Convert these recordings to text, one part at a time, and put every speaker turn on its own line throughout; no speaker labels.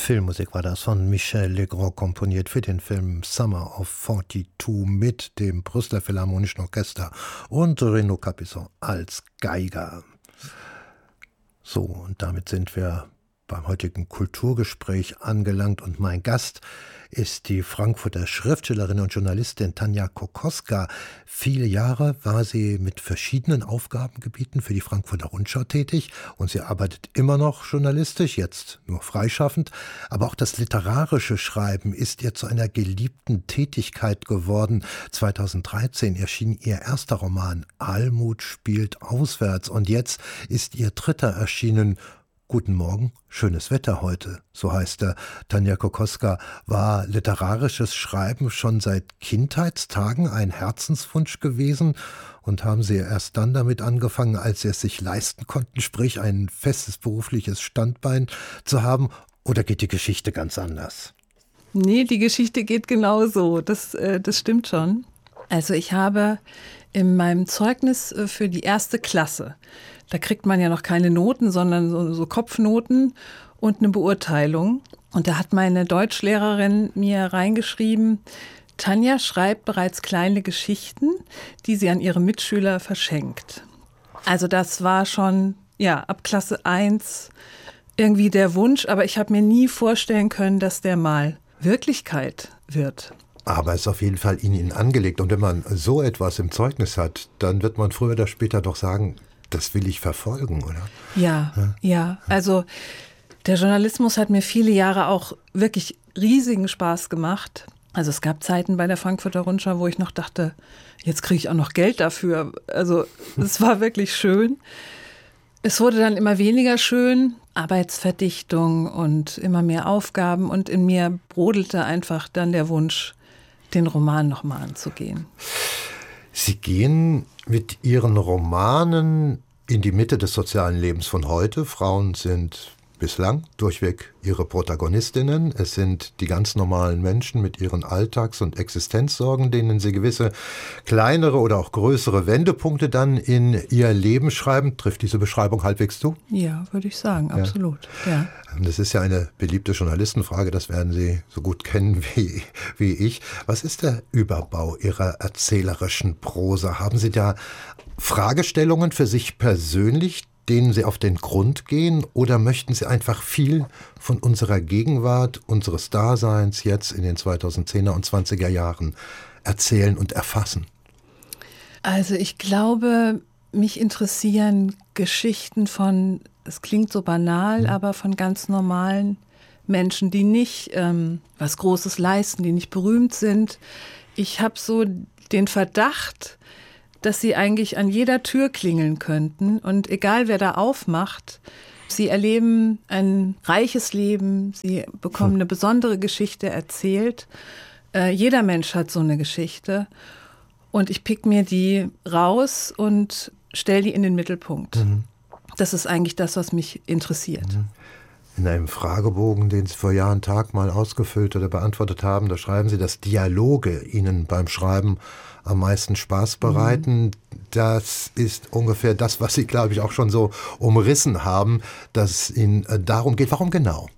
Filmmusik war das von Michel Legrand, komponiert für den Film Summer of 42 mit dem Brüsseler Philharmonischen Orchester und Renaud Capuçon als Geiger. So, und damit sind wir beim heutigen Kulturgespräch angelangt und mein Gast ist die Frankfurter Schriftstellerin und Journalistin Tanja Kokoska. Viele Jahre war sie mit verschiedenen Aufgabengebieten für die Frankfurter Rundschau tätig und sie arbeitet immer noch journalistisch, jetzt nur freischaffend. Aber auch das literarische Schreiben ist ihr zu einer geliebten Tätigkeit geworden. 2013 erschien ihr erster Roman Almut spielt auswärts und jetzt ist ihr dritter erschienen. Guten Morgen, schönes Wetter heute, so heißt er. Tanja Kokoska, war literarisches Schreiben schon seit Kindheitstagen ein Herzenswunsch gewesen? Und haben Sie erst dann damit angefangen, als Sie es sich leisten konnten, sprich ein festes berufliches Standbein zu haben? Oder geht die Geschichte ganz anders?
Nee, die Geschichte geht genauso. Das stimmt schon. Also ich habe in meinem Zeugnis für die erste Klasse, da kriegt man ja noch keine Noten, sondern so Kopfnoten und eine Beurteilung. Und da hat meine Deutschlehrerin mir reingeschrieben, Tanja schreibt bereits kleine Geschichten, die sie an ihre Mitschüler verschenkt. Also das war schon, ja, ab Klasse 1 irgendwie der Wunsch, aber ich habe mir nie vorstellen können, dass der mal Wirklichkeit wird.
Aber es ist auf jeden Fall in Ihnen angelegt. Und wenn man so etwas im Zeugnis hat, dann wird man früher oder später doch sagen, das will ich verfolgen, oder?
Ja. Also der Journalismus hat mir viele Jahre auch wirklich riesigen Spaß gemacht. Also es gab Zeiten bei der Frankfurter Rundschau, wo ich noch dachte, jetzt kriege ich auch noch Geld dafür. Also es war wirklich schön. Es wurde dann immer weniger schön, Arbeitsverdichtung und immer mehr Aufgaben. Und in mir brodelte einfach dann der Wunsch, den Roman nochmal anzugehen.
Sie gehen mit Ihren Romanen in die Mitte des sozialen Lebens von heute. Frauen sind bislang durchweg ihre Protagonistinnen. Es sind die ganz normalen Menschen mit ihren Alltags- und Existenzsorgen, denen sie gewisse kleinere oder auch größere Wendepunkte dann in ihr Leben schreiben. Trifft diese Beschreibung halbwegs zu?
Ja, würde ich sagen, absolut. Ja.
Das ist ja eine beliebte Journalistenfrage, das werden Sie so gut kennen wie ich. Was ist der Überbau Ihrer erzählerischen Prosa? Haben Sie da Fragestellungen für sich persönlich, denen Sie auf den Grund gehen, oder möchten Sie einfach viel von unserer Gegenwart, unseres Daseins jetzt in den 2010er und 20er Jahren erzählen und erfassen?
Also ich glaube, mich interessieren Geschichten von, es klingt so banal, aber von ganz normalen Menschen, die nicht was Großes leisten, die nicht berühmt sind. Ich habe so den Verdacht, dass sie eigentlich an jeder Tür klingeln könnten und egal wer da aufmacht, sie erleben ein reiches Leben, sie bekommen eine besondere Geschichte erzählt. Jeder Mensch hat so eine Geschichte und ich pick mir die raus und stelle die in den Mittelpunkt. Das ist eigentlich das, was mich interessiert.
In einem Fragebogen, den Sie vor Jahr und Tag mal ausgefüllt oder beantwortet haben, da schreiben Sie, dass Dialoge Ihnen beim Schreiben am meisten Spaß bereiten. Das ist ungefähr das, was Sie, glaube ich, auch schon so umrissen haben, dass es Ihnen darum geht. Warum genau?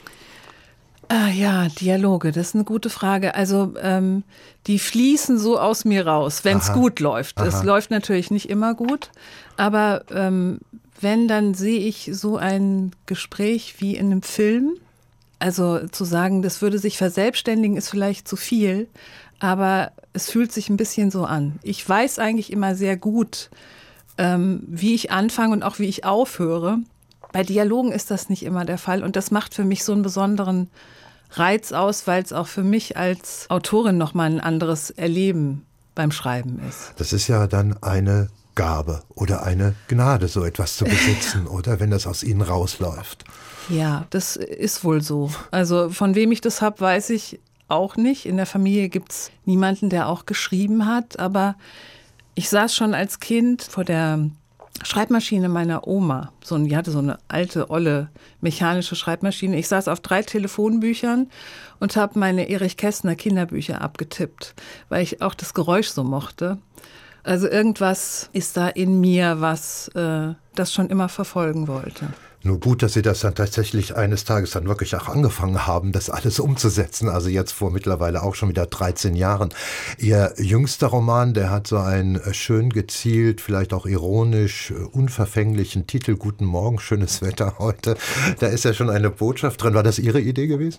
Ja, Dialoge, das ist eine gute Frage. Also die fließen so aus mir raus, wenn es gut läuft. Es läuft natürlich nicht immer gut, aber wenn, dann sehe ich so ein Gespräch wie in einem Film. Also zu sagen, das würde sich verselbstständigen, ist vielleicht zu viel, aber es fühlt sich ein bisschen so an. Ich weiß eigentlich immer sehr gut, wie ich anfange und auch wie ich aufhöre. Bei Dialogen ist das nicht immer der Fall und das macht für mich so einen besonderen Reiz aus, weil es auch für mich als Autorin nochmal ein anderes Erleben beim Schreiben ist.
Das ist ja dann eine Gabe oder eine Gnade, so etwas zu besitzen, oder wenn das aus Ihnen rausläuft.
Ja, das ist wohl so. Also von wem ich das habe, weiß ich auch nicht. In der Familie gibt es niemanden, der auch geschrieben hat, aber ich saß schon als Kind vor der Schreibmaschine meiner Oma. Die hatte so eine alte, olle mechanische Schreibmaschine. Ich saß auf 3 Telefonbüchern und habe meine Erich Kästner Kinderbücher abgetippt, weil ich auch das Geräusch so mochte. Also irgendwas ist da in mir, was das schon immer verfolgen wollte.
Nur gut, dass Sie das dann tatsächlich eines Tages dann wirklich auch angefangen haben, das alles umzusetzen. Also jetzt vor mittlerweile auch schon wieder 13 Jahren. Ihr jüngster Roman, der hat so einen schön gezielt, vielleicht auch ironisch, unverfänglichen Titel, Guten Morgen, schönes Wetter heute. Da ist ja schon eine Botschaft drin. War das Ihre Idee gewesen?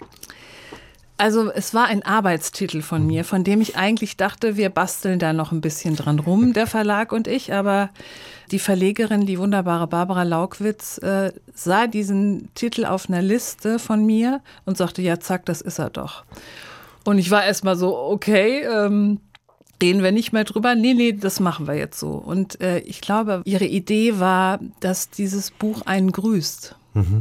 Also es war ein Arbeitstitel von mir, von dem ich eigentlich dachte, wir basteln da noch ein bisschen dran rum, der Verlag und ich. Aber die Verlegerin, die wunderbare Barbara Laukwitz, sah diesen Titel auf einer Liste von mir und sagte, ja zack, das ist er doch. Und ich war erst mal so, okay, reden wir nicht mehr drüber. Nee, das machen wir jetzt so. Und ich glaube, ihre Idee war, dass dieses Buch einen grüßt.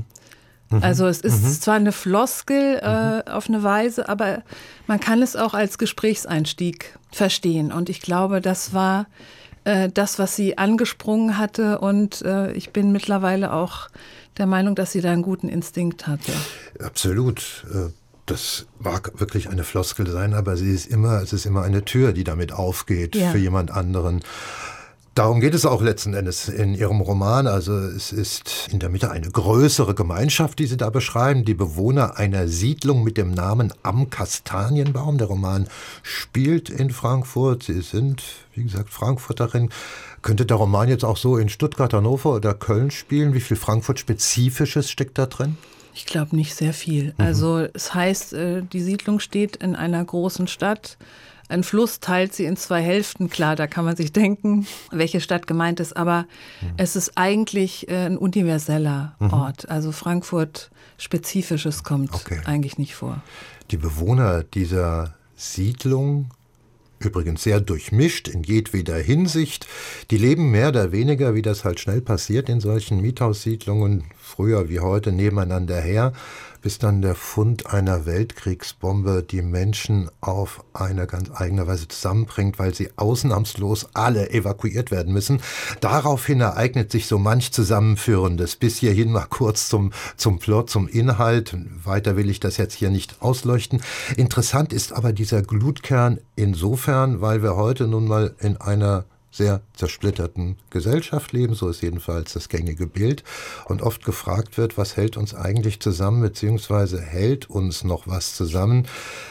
Also es ist zwar eine Floskel auf eine Weise, aber man kann es auch als Gesprächseinstieg verstehen. Und ich glaube, das war das, was sie angesprungen hatte. Und ich bin mittlerweile auch der Meinung, dass sie da einen guten Instinkt hatte.
Absolut. Das mag wirklich eine Floskel sein, aber es ist immer eine Tür, die damit aufgeht für jemand anderen. Darum geht es auch letzten Endes in Ihrem Roman. Also es ist in der Mitte eine größere Gemeinschaft, die Sie da beschreiben. Die Bewohner einer Siedlung mit dem Namen Am Kastanienbaum. Der Roman spielt in Frankfurt. Sie sind, wie gesagt, Frankfurterin. Könnte der Roman jetzt auch so in Stuttgart, Hannover oder Köln spielen? Wie viel Frankfurt-Spezifisches steckt da drin?
Ich glaube nicht sehr viel. Also es heißt, die Siedlung steht in einer großen Stadt. Ein Fluss teilt sie in zwei Hälften. Klar, da kann man sich denken, welche Stadt gemeint ist. Aber es ist eigentlich ein universeller Ort. Also Frankfurt-Spezifisches kommt eigentlich nicht vor.
Die Bewohner dieser Siedlung, übrigens sehr durchmischt in jedweder Hinsicht, die leben mehr oder weniger, wie das halt schnell passiert in solchen Miethaussiedlungen, früher wie heute nebeneinander her, bis dann der Fund einer Weltkriegsbombe die Menschen auf eine ganz eigene Weise zusammenbringt, weil sie ausnahmslos alle evakuiert werden müssen. Daraufhin ereignet sich so manch Zusammenführendes. Bis hierhin mal kurz zum Plot, zum Inhalt. Weiter will ich das jetzt hier nicht ausleuchten. Interessant ist aber dieser Glutkern insofern, weil wir heute nun mal in einer sehr zersplitterten Gesellschaft leben, so ist jedenfalls das gängige Bild, und oft gefragt wird, was hält uns eigentlich zusammen, beziehungsweise hält uns noch was zusammen,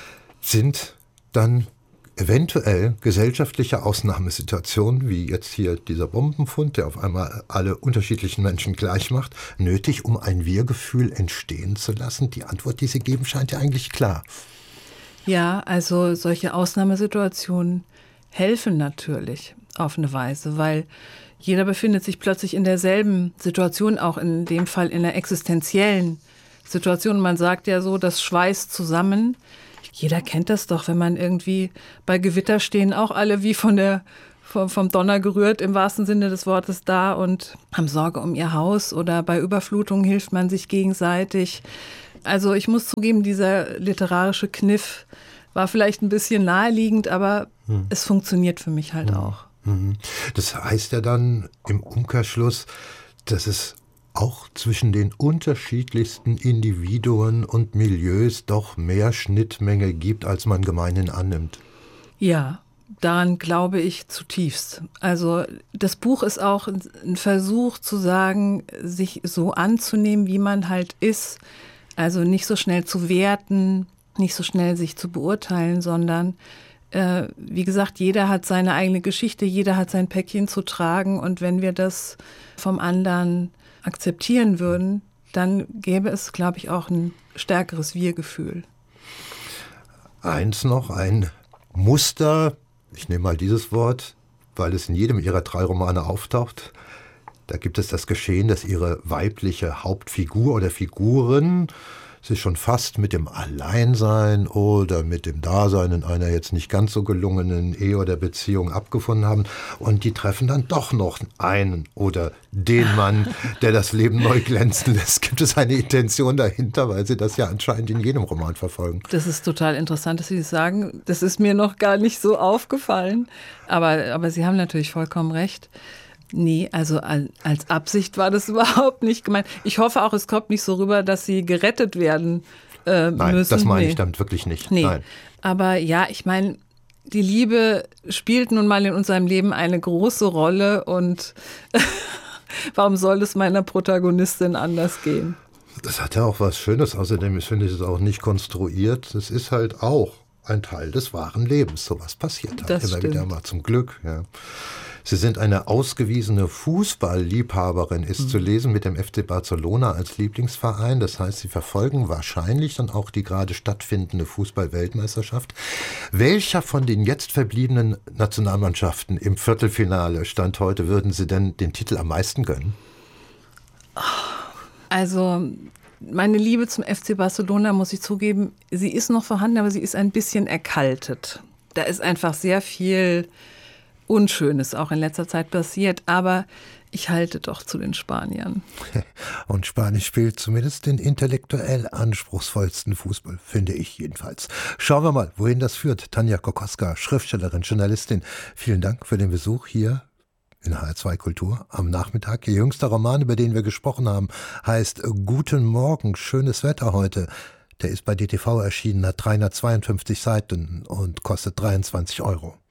sind dann eventuell gesellschaftliche Ausnahmesituationen, wie jetzt hier dieser Bombenfund, der auf einmal alle unterschiedlichen Menschen gleich macht, nötig, um ein Wir-Gefühl entstehen zu lassen? Die Antwort, die Sie geben, scheint ja eigentlich klar.
Ja, also solche Ausnahmesituationen helfen natürlich auf eine Weise, weil jeder befindet sich plötzlich in derselben Situation, auch in dem Fall in einer existenziellen Situation. Man sagt ja so, das schweißt zusammen. Jeder kennt das doch, wenn man irgendwie bei Gewitter stehen, auch alle wie vom Donner gerührt, im wahrsten Sinne des Wortes da und haben Sorge um ihr Haus, oder bei Überflutungen hilft man sich gegenseitig. Also ich muss zugeben, dieser literarische Kniff war vielleicht ein bisschen naheliegend, aber es funktioniert für mich halt auch.
Das heißt ja dann im Umkehrschluss, dass es auch zwischen den unterschiedlichsten Individuen und Milieus doch mehr Schnittmenge gibt, als man gemeinhin annimmt.
Ja, daran glaube ich zutiefst. Also das Buch ist auch ein Versuch zu sagen, sich so anzunehmen, wie man halt ist. Also nicht so schnell zu werten, nicht so schnell sich zu beurteilen, sondern wie gesagt, jeder hat seine eigene Geschichte, jeder hat sein Päckchen zu tragen, und wenn wir das vom anderen akzeptieren würden, dann gäbe es, glaube ich, auch ein stärkeres Wir-Gefühl.
Eins noch, ein Muster, ich nehme mal dieses Wort, weil es in jedem Ihrer 3 Romane auftaucht. Da gibt es das Geschehen, dass Ihre weibliche Hauptfigur oder Figuren sich schon fast mit dem Alleinsein oder mit dem Dasein in einer jetzt nicht ganz so gelungenen Ehe oder Beziehung abgefunden haben, und die treffen dann doch noch einen oder den Mann, der das Leben neu glänzen lässt. Gibt es eine Intention dahinter, weil Sie das ja anscheinend in jedem Roman verfolgen?
Das ist total interessant, dass Sie das sagen. Das ist mir noch gar nicht so aufgefallen, aber Sie haben natürlich vollkommen recht. Nee, also als Absicht war das überhaupt nicht gemeint. Ich hoffe auch, es kommt nicht so rüber, dass sie gerettet werden müssen.
Nein, das meine ich damit wirklich nicht.
Nee.
Nein.
Aber ja, ich meine, die Liebe spielt nun mal in unserem Leben eine große Rolle, und Warum soll es meiner Protagonistin anders gehen?
Das hat ja auch was Schönes. Außerdem finde ich es auch nicht konstruiert. Es ist halt auch ein Teil des wahren Lebens. Sowas passiert halt immer wieder mal, zum Glück. Ja. Sie sind eine ausgewiesene Fußballliebhaberin, ist zu lesen mit dem FC Barcelona als Lieblingsverein. Das heißt, Sie verfolgen wahrscheinlich dann auch die gerade stattfindende Fußball-Weltmeisterschaft. Welcher von den jetzt verbliebenen Nationalmannschaften im Viertelfinale Stand heute würden Sie denn den Titel am meisten gönnen?
Also meine Liebe zum FC Barcelona, muss ich zugeben, sie ist noch vorhanden, aber sie ist ein bisschen erkaltet. Da ist einfach sehr viel Unschönes auch in letzter Zeit passiert, aber ich halte doch zu den Spaniern.
Und Spanien spielt zumindest den intellektuell anspruchsvollsten Fußball, finde ich jedenfalls. Schauen wir mal, wohin das führt. Tanja Kokoska, Schriftstellerin, Journalistin, vielen Dank für den Besuch hier in HR2 Kultur am Nachmittag. Ihr jüngster Roman, über den wir gesprochen haben, heißt Guten Morgen, schönes Wetter heute. Der ist bei DTV erschienen, hat 352 Seiten und kostet 23 €.